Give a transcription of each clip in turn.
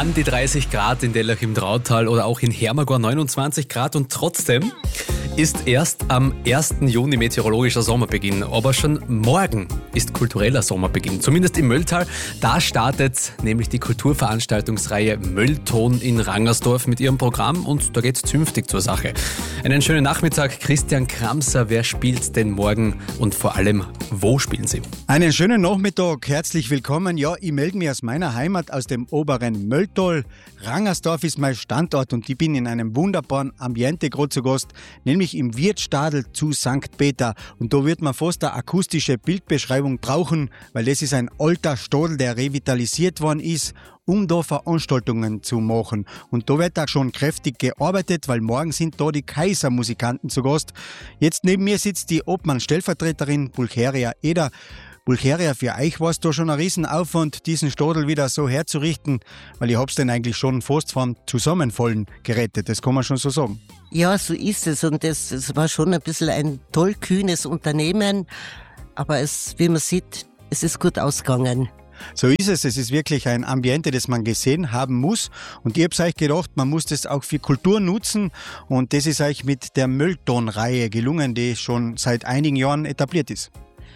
an die 30 Grad in Dellach im Drautal oder auch in Hermagor 29 Grad und trotzdem ist erst am 1. Juni meteorologischer Sommerbeginn. Aber schon morgen ist kultureller Sommerbeginn, zumindest im Mölltal. Da startet nämlich die Kulturveranstaltungsreihe Möllton in Rangersdorf mit ihrem Programm und da geht es zünftig zur Sache. Einen schönen Nachmittag, Christian Kramser. Wer spielt denn morgen und vor allem, wo spielen Sie? Einen schönen Nachmittag, herzlich willkommen. Ja, ich melde mich aus meiner Heimat, aus dem oberen Mölltal. Rangersdorf ist mein Standort und ich bin in einem wunderbaren Ambiente gerade zu Gast, nämlich im Wirtstadel zu St. Peter. Und da wird man fast eine akustische Bildbeschreibung brauchen, weil das ist ein alter Stadel, der revitalisiert worden ist, um da Veranstaltungen zu machen. Und da wird auch schon kräftig gearbeitet, weil morgen sind da die Kaisermusikanten zu Gast. Jetzt neben mir sitzt die Obmann-Stellvertreterin Pulcheria Eder. Pulcheria, für euch war es da schon ein Riesenaufwand, diesen Stadel wieder so herzurichten, weil ich hab's denn eigentlich schon fast vom Zusammenfallen gerettet, das kann man schon so sagen. Ja, so ist es und das war schon ein bisschen ein tollkühnes Unternehmen, aber wie man sieht, es ist gut ausgegangen. So ist es. Es ist wirklich ein Ambiente, das man gesehen haben muss. Und ich habe euch gedacht, man muss das auch für Kultur nutzen. Und das ist euch mit der Möllton-Reihe gelungen, die schon seit einigen Jahren etabliert ist.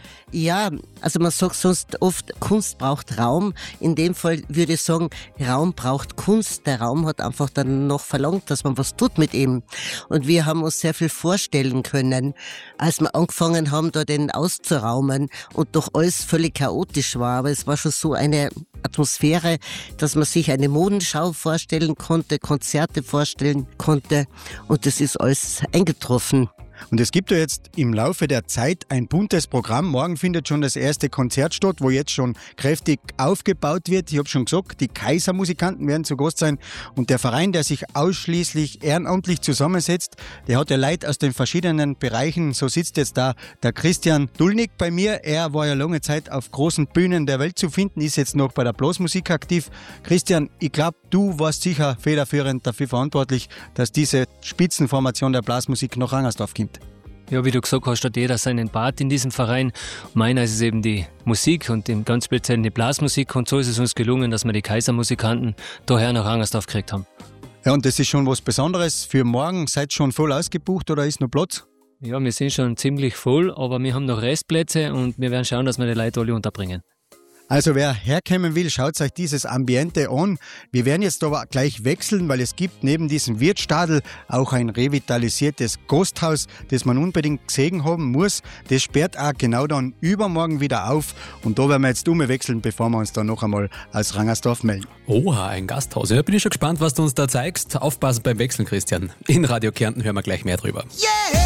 Ja, also man sagt sonst oft, Kunst braucht Raum. In dem Fall würde ich sagen, Raum braucht Kunst. Der Raum hat einfach dann noch verlangt, dass man was tut mit ihm. Und wir haben uns sehr viel vorstellen können, als wir angefangen haben, da den auszuraumen und doch alles völlig chaotisch war. Aber es war schon so eine Atmosphäre, dass man sich eine Modenschau vorstellen konnte, Konzerte vorstellen konnte. Und das ist alles eingetroffen. Und es gibt ja jetzt im Laufe der Zeit ein buntes Programm. Morgen findet schon das erste Konzert statt, wo jetzt schon kräftig aufgebaut wird. Ich habe schon gesagt, die Kaisermusikanten werden zu Gast sein. Und der Verein, der sich ausschließlich ehrenamtlich zusammensetzt, der hat ja Leute aus den verschiedenen Bereichen. So sitzt jetzt da der Christian Dulnig bei mir. Er war ja lange Zeit auf großen Bühnen der Welt zu finden, ist jetzt noch bei der Blasmusik aktiv. Christian, ich glaube, du warst sicher federführend dafür verantwortlich, dass diese Spitzenformation der Blasmusik nach Rangersdorf kommt. Ja, wie du gesagt hast, hat jeder seinen Part in diesem Verein. Meiner ist es eben die Musik und im ganz speziellen die Blasmusik. Und so ist es uns gelungen, dass wir die Kaisermusikanten daher nach Rangersdorf gekriegt haben. Ja, und das ist schon was Besonderes für morgen. Seid ihr schon voll ausgebucht oder ist noch Platz? Ja, wir sind schon ziemlich voll, aber wir haben noch Restplätze und wir werden schauen, dass wir die Leute alle unterbringen. Also wer herkommen will, schaut euch dieses Ambiente an. Wir werden jetzt aber gleich wechseln, weil es gibt neben diesem Wirtstadel auch ein revitalisiertes Gasthaus, das man unbedingt gesehen haben muss. Das sperrt auch genau dann übermorgen wieder auf und da werden wir jetzt wechseln, bevor wir uns dann noch einmal als Rangersdorf melden. Oha, ein Gasthaus. Ja, bin ich schon gespannt, was du uns da zeigst. Aufpassen beim Wechseln, Christian. In Radio Kärnten hören wir gleich mehr drüber. Yeah!